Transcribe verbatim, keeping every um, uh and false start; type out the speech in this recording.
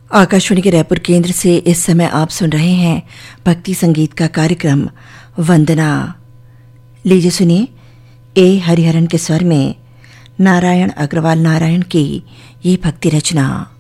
आकाशवाणी के रायपुर केंद्र से इस समय आप सुन रहे हैं भक्ति संगीत का कार्यक्रम वंदना। लीजिए सुनिए ए हरिहरन के स्वर में नारायण अग्रवाल नारायण की ये भक्ति रचना।